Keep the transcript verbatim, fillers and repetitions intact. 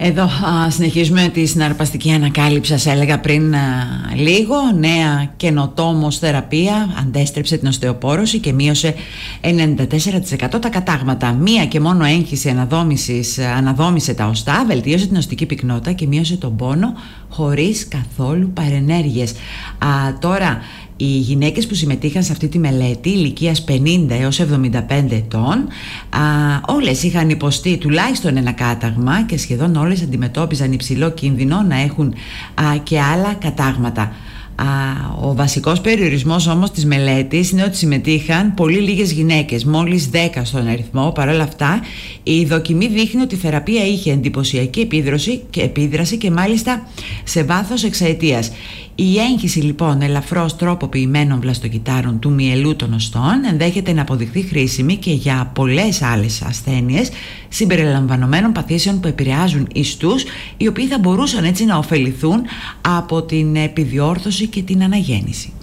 Εδώ α, συνεχίζουμε τη συναρπαστική ανακάλυψη, σας έλεγα πριν α, λίγο. Νέα καινοτόμως θεραπεία αντέστρεψε την οστεοπόρωση και μείωσε ενενήντα τέσσερα τοις εκατό τα κατάγματα. Μία και μόνο έγχυση αναδόμησης αναδόμησε τα οστά, βελτίωσε την οστική πυκνότητα και μείωσε τον πόνο χωρίς καθόλου παρενέργειες. Α, τώρα οι γυναίκες που συμμετείχαν σε αυτή τη μελέτη ηλικίας πενήντα έως εβδομήντα πέντε ετών, α, όλες είχαν υποστεί τουλάχιστον ένα κάταγμα και σχεδόν όλες αντιμετώπιζαν υψηλό κίνδυνο να έχουν α, και άλλα κατάγματα. Α, ο βασικός περιορισμός όμως της μελέτης είναι ότι συμμετείχαν πολύ λίγες γυναίκες, μόλις δέκα στον αριθμό. Παρ' όλα αυτά η δοκιμή δείχνει ότι η θεραπεία είχε εντυπωσιακή επίδραση και, επίδραση και μάλιστα σε βάθος εξαετίας. Η έγχυση λοιπόν ελαφρώς τροποποιημένων βλαστοκυτάρων του μυελού των οστών ενδέχεται να αποδειχθεί χρήσιμη και για πολλές άλλες ασθένειες συμπεριλαμβανομένων παθήσεων που επηρεάζουν ιστούς, οι οποίοι θα μπορούσαν έτσι να ωφεληθούν από την επιδιόρθωση και την αναγέννηση.